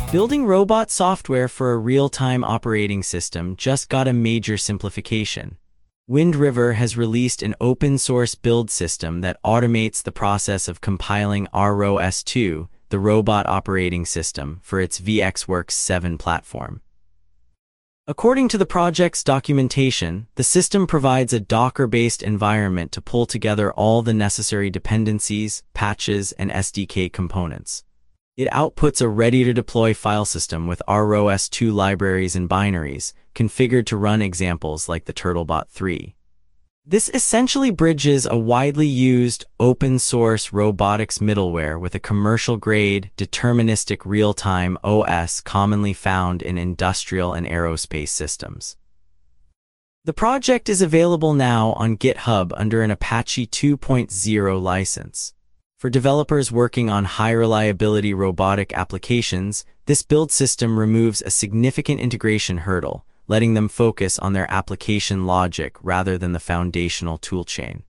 Building robot software for a real-time operating system just got a major simplification. Wind River has released an open-source build system that automates the process of compiling ROS2, the robot operating system, for its VxWorks 7 platform. According to the project's documentation, the system provides a Docker-based environment to pull together all the necessary dependencies, patches, and SDK components. It outputs a ready-to-deploy file system with ROS2 libraries and binaries, configured to run examples like the Turtlebot 3. This essentially bridges a widely used, open-source robotics middleware with a commercial-grade, deterministic real-time OS commonly found in industrial and aerospace systems. The project is available now on GitHub under an Apache 2.0 license. For developers working on high-reliability robotic applications, this build system removes a significant integration hurdle, letting them focus on their application logic rather than the foundational toolchain.